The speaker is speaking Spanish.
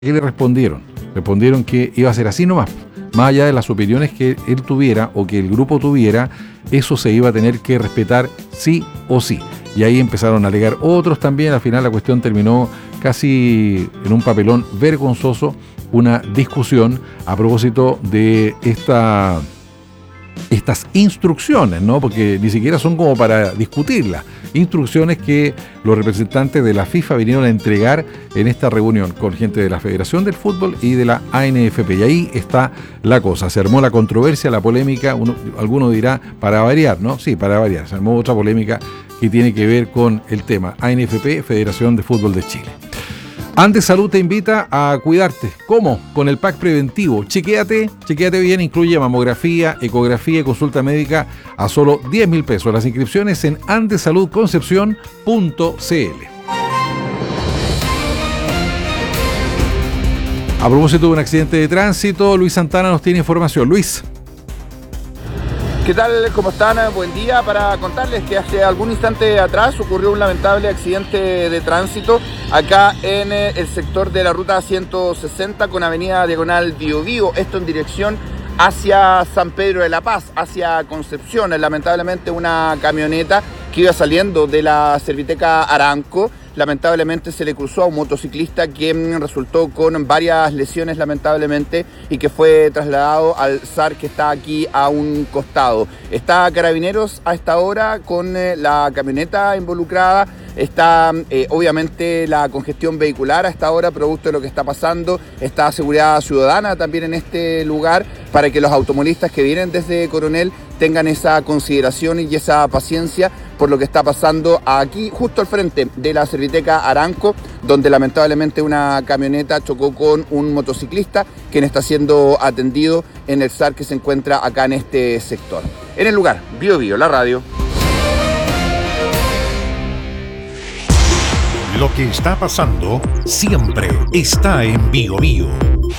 ¿Qué le respondieron? Respondieron que iba a ser así nomás. Más allá de las opiniones que él tuviera o que el grupo tuviera, eso se iba a tener que respetar sí o sí. Y ahí empezaron a alegar otros también. Al final la cuestión terminó casi en un papelón vergonzoso, una discusión a propósito de estas instrucciones, ¿no? Porque ni siquiera son como para discutirlas. Instrucciones que los representantes de la FIFA vinieron a entregar en esta reunión con gente de la Federación del Fútbol y de la ANFP. Y ahí está la cosa. Se armó la controversia, la polémica. Alguno dirá, para variar, ¿no? Sí, para variar. Se armó otra polémica que tiene que ver con el tema ANFP, Federación de Fútbol de Chile. Andes Salud te invita a cuidarte. ¿Cómo? Con el pack preventivo. Chequéate bien, incluye mamografía, ecografía y consulta médica a solo 10.000 pesos. Las inscripciones en andesaludconcepción.cl. A propósito de un accidente de tránsito, Luis Santana nos tiene información. Luis. ¿Qué tal? ¿Cómo están? Buen día. Para contarles que hace algún instante atrás ocurrió un lamentable accidente de tránsito acá en el sector de la ruta 160 con avenida Diagonal Biobío, esto en dirección hacia San Pedro de la Paz, hacia Concepción. Lamentablemente una camioneta que iba saliendo de la Serviteca Aranco, lamentablemente se le cruzó a un motociclista que resultó con varias lesiones lamentablemente y que fue trasladado al SAR que está aquí a un costado. Está Carabineros a esta hora con la camioneta involucrada. Está obviamente la congestión vehicular a esta hora, producto de lo que está pasando. Está seguridad ciudadana también en este lugar para que los automovilistas que vienen desde Coronel tengan esa consideración y esa paciencia por lo que está pasando aquí justo al frente de la Serviteca Aranco, donde lamentablemente una camioneta chocó con un motociclista quien está siendo atendido en el SAR que se encuentra acá en este sector. En el lugar, Biobío, la radio. Lo que está pasando siempre está en Biobío.